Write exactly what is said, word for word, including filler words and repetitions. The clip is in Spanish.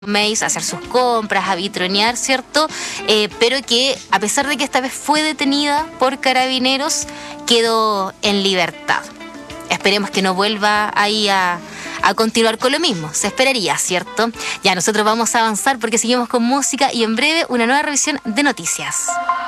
Mace, a hacer sus compras, a vitronear, ¿cierto? Eh, pero que a pesar de que esta vez fue detenida por carabineros, quedó en libertad. Esperemos que no vuelva ahí a, a continuar con lo mismo. Se esperaría, ¿cierto? Ya nosotros vamos a avanzar porque seguimos con música y en breve una nueva revisión de noticias.